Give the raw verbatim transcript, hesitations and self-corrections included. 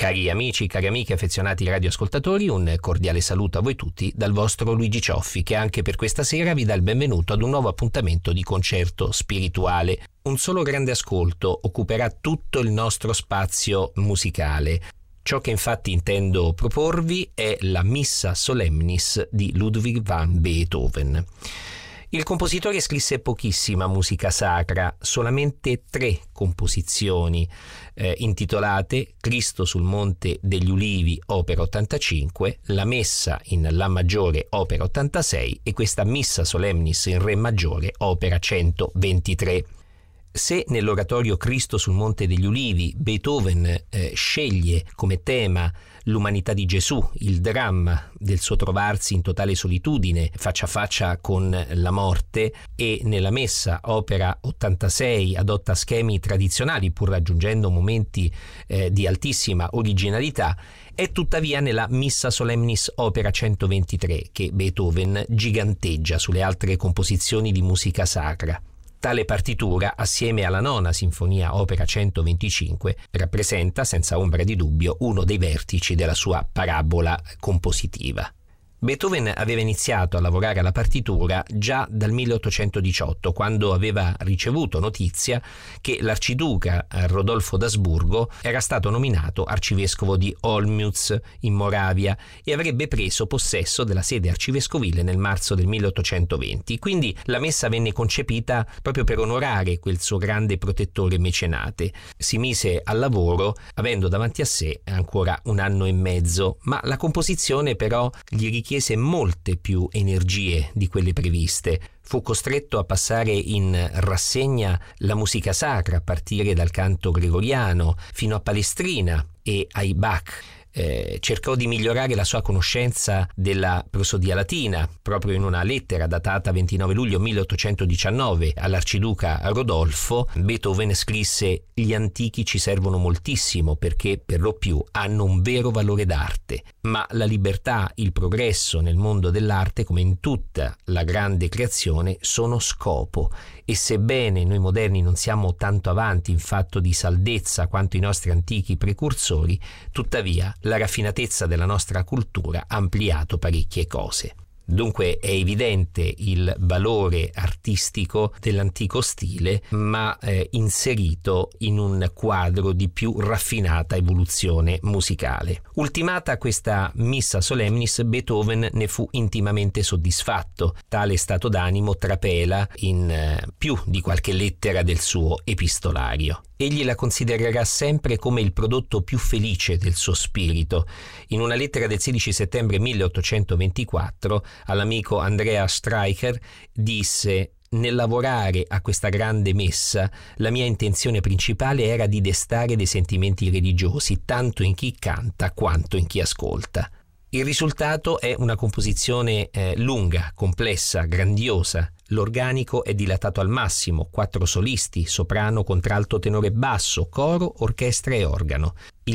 Cari amici, cari amiche, affezionati radioascoltatori, un cordiale saluto a voi tutti dal vostro Luigi Cioffi, che anche per questa sera vi dà il benvenuto ad un nuovo appuntamento di concerto spirituale. Un solo grande ascolto occuperà tutto il nostro spazio musicale. Ciò che infatti intendo proporvi è la Missa Solemnis di Ludwig van Beethoven. Il compositore scrisse pochissima musica sacra, solamente tre composizioni eh, intitolate Cristo sul Monte degli Ulivi, opera ottantacinque, la Messa in La maggiore, opera ottantasei e questa Missa Solemnis in Re maggiore, opera centoventitré. Se nell'oratorio Cristo sul Monte degli Ulivi Beethoven eh, sceglie come tema l'umanità di Gesù, il dramma del suo trovarsi in totale solitudine faccia a faccia con la morte, e nella Messa, opera ottantasei, adotta schemi tradizionali pur raggiungendo momenti eh, di altissima originalità, è tuttavia nella Missa Solemnis opera centoventitré che Beethoven giganteggia sulle altre composizioni di musica sacra. Tale partitura, assieme alla nona sinfonia opera centoventicinque, rappresenta senza ombra di dubbio uno dei vertici della sua parabola compositiva. Beethoven aveva iniziato a lavorare alla partitura già dal milleottocentodiciotto, quando aveva ricevuto notizia che l'arciduca Rodolfo d'Asburgo era stato nominato arcivescovo di Olmütz in Moravia e avrebbe preso possesso della sede arcivescovile nel marzo del milleottocentoventi. Quindi la messa venne concepita proprio per onorare quel suo grande protettore mecenate. Si mise al lavoro avendo davanti a sé ancora un anno e mezzo, ma la composizione però gli richiese chiese molte più energie di quelle previste. Fu costretto a passare in rassegna la musica sacra a partire dal canto gregoriano fino a Palestrina e ai Bach. Eh, cercò di migliorare la sua conoscenza della prosodia latina. Proprio in una lettera datata ventinove luglio milleottocentodiciannove all'arciduca Rodolfo, Beethoven scrisse: «Gli antichi ci servono moltissimo perché per lo più hanno un vero valore d'arte, ma la libertà, il progresso nel mondo dell'arte, come in tutta la grande creazione, sono scopo, e sebbene noi moderni non siamo tanto avanti in fatto di saldezza quanto i nostri antichi precursori, tuttavia la raffinatezza della nostra cultura ha ampliato parecchie cose». Dunque è evidente il valore artistico dell'antico stile, ma eh, inserito in un quadro di più raffinata evoluzione musicale. Ultimata questa Missa Solemnis, Beethoven ne fu intimamente soddisfatto. Tale stato d'animo trapela in eh, più di qualche lettera del suo epistolario. Egli la considererà sempre come il prodotto più felice del suo spirito. In una lettera del sedici settembre milleottocentoventiquattro all'amico Andrea Streicher disse: «Nel lavorare a questa grande messa, la mia intenzione principale era di destare dei sentimenti religiosi, tanto in chi canta quanto in chi ascolta». Il risultato è una composizione eh, lunga, complessa, grandiosa. L'organico è dilatato al massimo, quattro solisti, soprano, contralto, tenore, basso, coro, orchestra e organo.